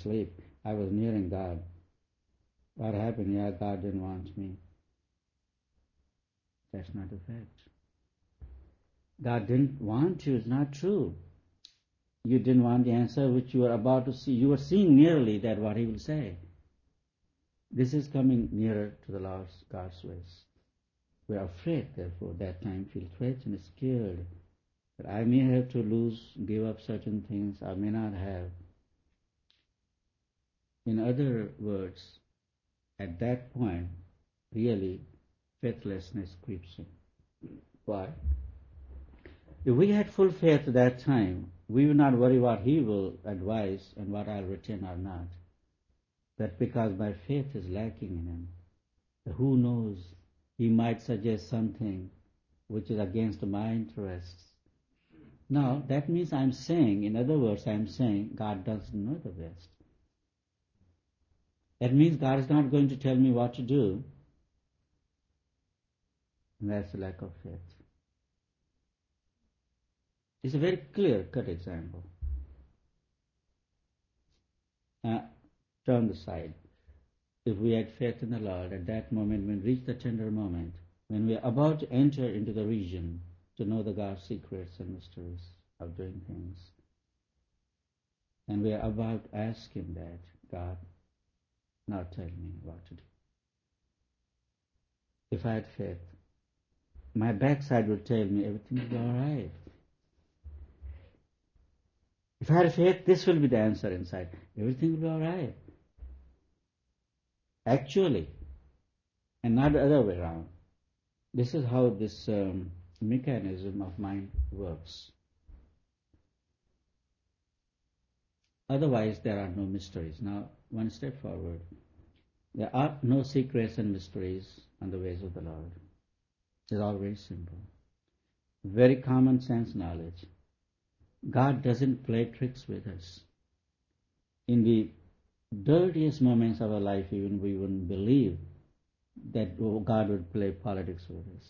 sleep, I was nearing God. What happened? Yeah, God didn't want me. That's not a fact. God didn't want you. It's not true. You didn't want the answer which you were about to see. You were seeing nearly that what He will say. This is coming nearer to the Lord's God's ways. We are afraid, therefore, that time feel threatened, scared, that I may have to give up certain things I may not have. In other words, at that point, really, faithlessness creeps in. Why? If we had full faith at that time, we would not worry what He will advise and what I'll retain or not. That because my faith is lacking in Him. Who knows, He might suggest something which is against my interests. Now, that means I'm saying, in other words, I'm saying God doesn't know the best. That means God is not going to tell me what to do. And that's the lack of faith. It's a very clear-cut example. Turn the side. If we had faith in the Lord, at that moment, when we reach the tender moment, when we are about to enter into the region to know the God's secrets and mysteries of doing things, and we are about to ask Him that, God, now tell me what to do. If I had faith, my backside would tell me everything will be all right. If I had faith, this will be the answer inside. Everything will be all right. Actually, and not the other way around. This is how this mechanism of mind works. Otherwise, there are no mysteries. Now, one step forward. There are no secrets and mysteries on the ways of the Lord. It's all very simple. Very common sense knowledge. God doesn't play tricks with us. In the dirtiest moments of our life, even we wouldn't believe that God would play politics with us.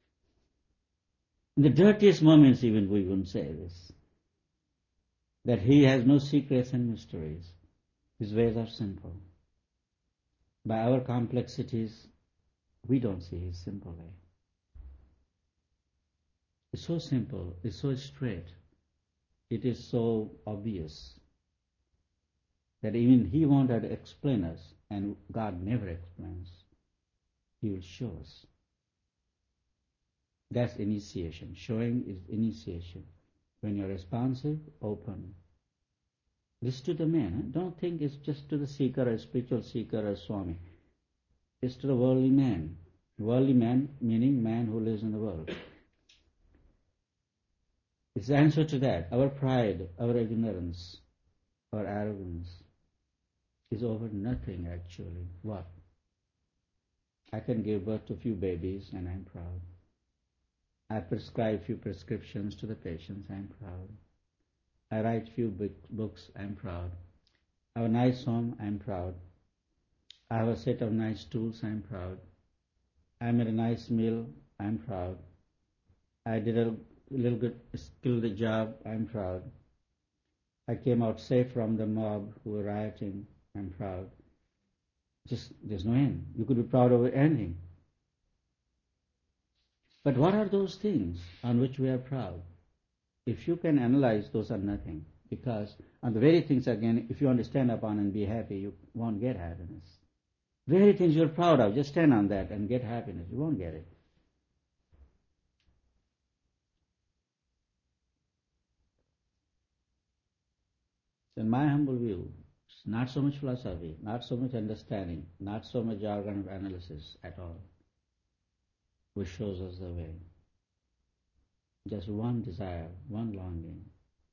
In the dirtiest moments, even we wouldn't say this. That He has no secrets and mysteries. His ways are simple. By our complexities, we don't see His simple way. It's so simple, it's so straight, it is so obvious that even He wanted to explain us, and God never explains. He will show us. That's initiation. Showing is initiation. When you're responsive, open. Listen to the man. Don't think it's just to the seeker, a spiritual seeker, or Swami. It's to the worldly man. Worldly man meaning man who lives in the world. It's the answer to that. Our pride, our ignorance, our arrogance is over nothing actually. What? I can give birth to a few babies and I'm proud. I prescribe few prescriptions to the patients, I'm proud. I write few books, I'm proud. I have a nice home, I'm proud. I have a set of nice tools, I'm proud. I made a nice meal, I'm proud. I did a little good skilled job, I'm proud. I came out safe from the mob who were rioting, I'm proud. Just, there's no end. You could be proud of anything. But what are those things on which we are proud? If you can analyze, those are nothing. Because on the very things, again, if you want to stand upon and be happy, you won't get happiness. Very things you're proud of, just stand on that and get happiness. You won't get it. In my humble view, it's not so much philosophy, not so much understanding, not so much jargon of analysis at all, which shows us the way. Just one desire, one longing,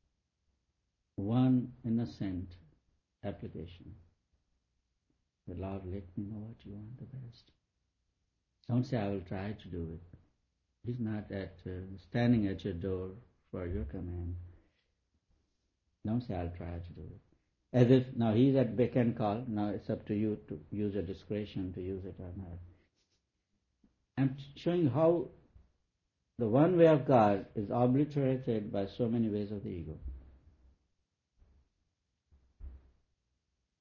one innocent application. The Lord, let me know what you want the best. Don't say, I will try to do it. He's not standing at your door for your command. Don't say, I'll try to do it. As if, now He's at beck and call, now it's up to you to use your discretion to use it or not. I'm showing how the one way of God is obliterated by so many ways of the ego.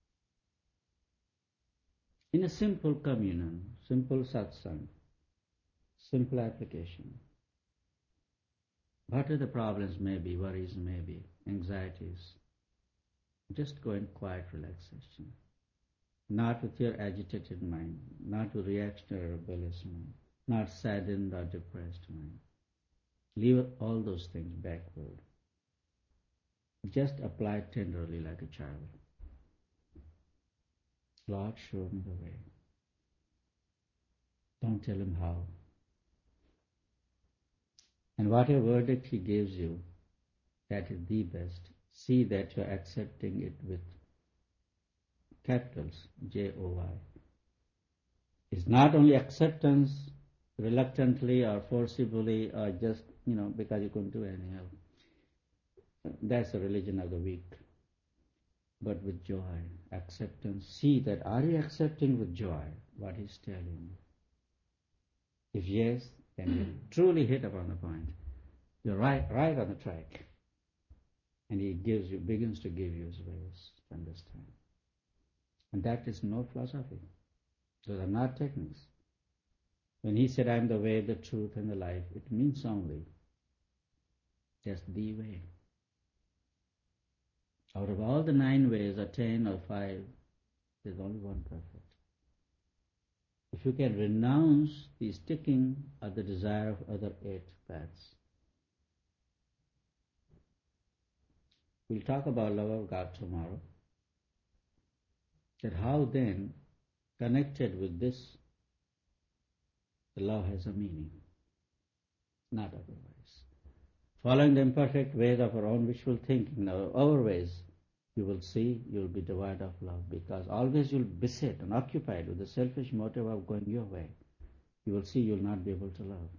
in a simple communion, simple satsang, simple application. Whatever the problems may be, worries may be, anxieties, just go in quiet relaxation. Not with your agitated mind, not with reactionary rebellious mind, not saddened or depressed mind. Leave all those things backward. Just apply tenderly like a child. Lord, show me the way. Don't tell him how. And whatever verdict he gives you, that is the best. See that you're accepting it with capitals, Joy. It's not only acceptance reluctantly or forcibly or just, because you couldn't do anything else. That's the religion of the weak. But with joy, acceptance. See that, are you accepting with joy what he's telling you? If yes, then you truly hit upon the point. You're right on the track. And he begins to give you his ways to understand. And that is no philosophy. Those are not techniques. When he said, I am the way, the truth, and the life, it means only just the way. Out of all the 9 ways, or 10 or 5, there's only one perfect. If you can renounce the sticking or the desire of other 8 paths. We'll talk about love of God tomorrow. That how then, connected with this, the love has a meaning, not otherwise. Following the imperfect ways of our own wishful thinking, our ways, you will see you'll be devoid of love, because always you'll be beset and occupied with the selfish motive of going your way. You will see you'll not be able to love.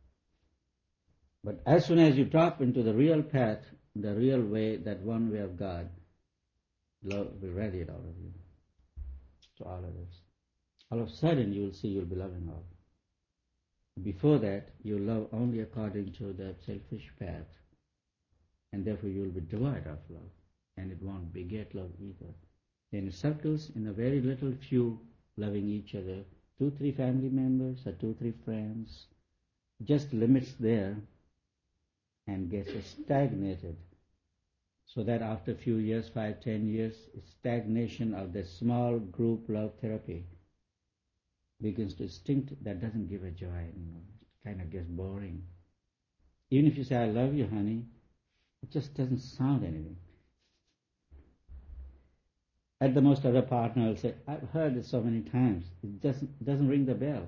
But as soon as you drop into the real path, the real way, that one way of God, love will radiate out of you to all others. All of a sudden you will see you'll be loving all. Before that, you love only according to the selfish path, and therefore you will be devoid of love, and it won't beget love either. Then it circles in a very little few loving each other, 2-3 family members or 2-3 friends, just limits there, and gets stagnated. So that after a few years, 5-10 years, stagnation of the small group love therapy begins to extinct. That doesn't give a joy anymore. It kind of gets boring. Even if you say, I love you, honey, it just doesn't sound anything. At the most, other partner will say, I've heard it so many times, it doesn't ring the bell.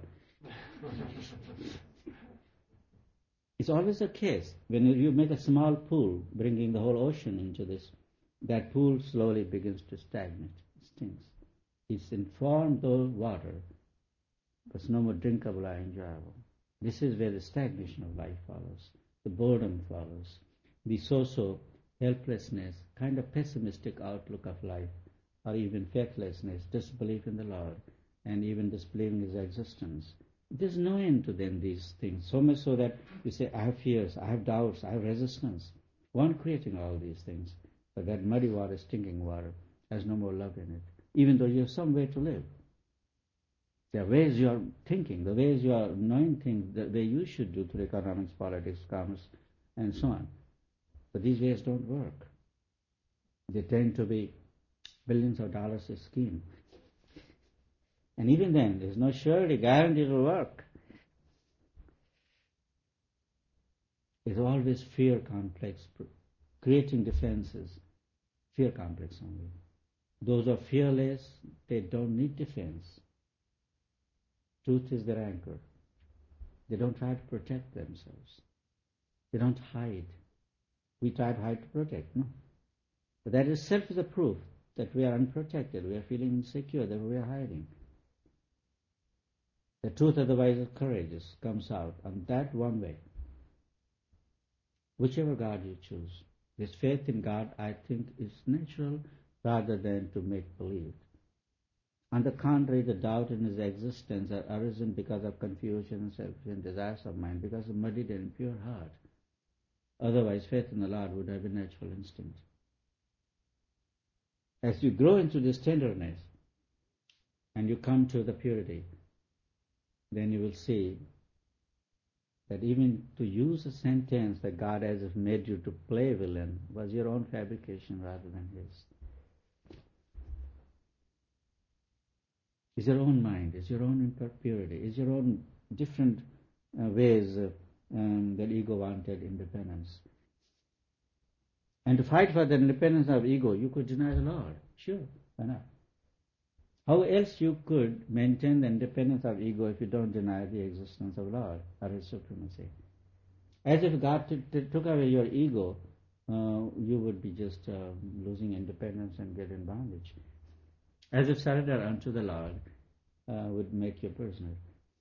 It's always the case. When you make a small pool, bringing the whole ocean into this, that pool slowly begins to stagnate, stinks. It's informed though water, but it's no more drinkable or enjoyable. This is where the stagnation of life follows. The boredom follows. The so-so helplessness, kind of pessimistic outlook of life, or even faithlessness, disbelief in the Lord, and even disbelieving His existence. There's no end to them, these things, so much so that you say, I have fears, I have doubts, I have resistance. One creating all these things, but that muddy water, stinking water, has no more love in it, even though you have some way to live. There are ways you are thinking, the ways you are knowing things, the way you should do through economics, politics, commerce, and so on. But these ways don't work. They tend to be billions of dollars a scheme. And even then, there's no surety, guarantee it will work. There's always fear complex, creating defenses, fear complex only. Those who are fearless, they don't need defense. Truth is their anchor. They don't try to protect themselves. They don't hide. We try to hide to protect, no? But that itself is a proof that we are unprotected, we are feeling insecure, that we are hiding. The truth otherwise is courageous, comes out on that one way. Whichever God you choose. This faith in God, I think, is natural rather than to make believe. On the contrary, the doubt in His existence are arisen because of confusion and selfish desires of mind, because of muddied and pure heart. Otherwise, faith in the Lord would have been natural instinct. As you grow into this tenderness, and you come to the purity, then you will see that even to use a sentence that God has made you to play villain was your own fabrication rather than His. It's your own mind, it's your own impurity, it's your own different ways that ego wanted independence. And to fight for the independence of ego, you could deny the Lord. Sure, why not? How else you could maintain the independence of ego if you don't deny the existence of Lord or His supremacy? As if God took away your ego, you would be just losing independence and get in bondage. As if surrender unto the Lord would make you a prisoner.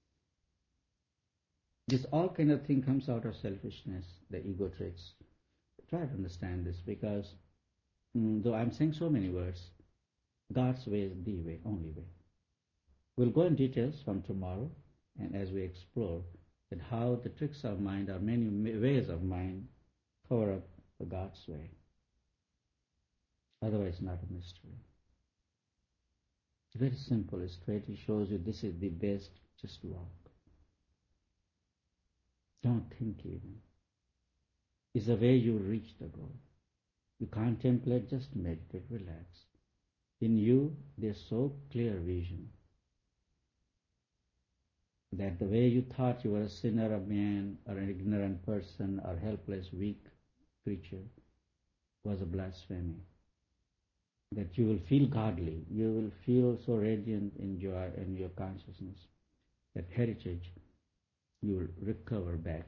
This all kind of thing comes out of selfishness, the ego tricks. Try to understand this, because though I'm saying so many words, God's way is the way, only way. We'll go in details from tomorrow, and as we explore that how the tricks of mind or many ways of mind cover up God's way. Otherwise, not a mystery. It's very simple, it's straight. It shows you this is the best. Just walk. Don't think even. It's the way you reach the goal. You contemplate, just meditate, relax. In you, there's so clear vision that the way you thought you were a sinner, a man, or an ignorant person, or helpless, weak creature, was a blasphemy. That you will feel godly, you will feel so radiant in joy in your consciousness. That heritage you will recover back.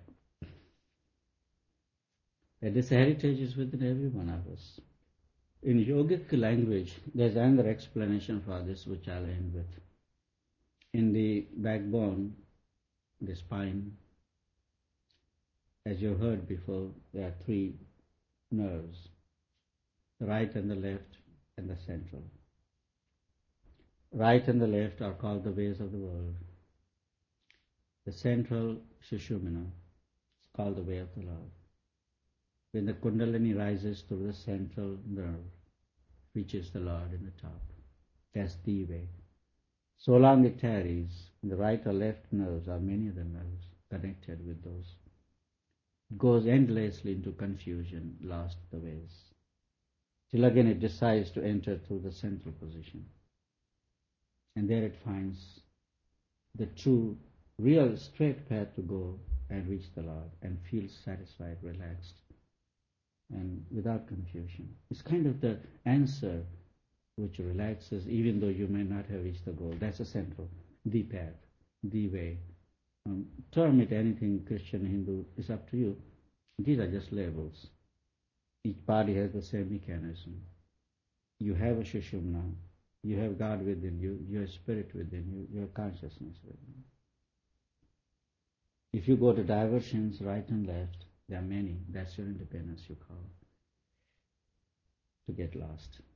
And this heritage is within every one of us. In yogic language, there's another explanation for this, which I'll end with. In the backbone, the spine, as you heard before, there are three nerves, the right and the left and the central. Right and the left are called the ways of the world. The central, Sushumna, is called the way of the Lord. When the Kundalini rises through the central nerve, reaches the Lord in the top. That's the way. So long it tarries, the right or left nerves, or many other nerves connected with those, it goes endlessly into confusion, lost the ways. Till again it decides to enter through the central position. And there it finds the true, real, straight path to go and reach the Lord and feel satisfied, relaxed, and without confusion. It's kind of the answer which relaxes even though you may not have reached the goal. That's the central, the path, the way. Term it anything, Christian, Hindu, it's up to you. These are just labels. Each body has the same mechanism. You have a Sushumna, you have God within you, your spirit within you, your consciousness within you. If you go to diversions right and left, there are many, that's your independence you call, to get lost.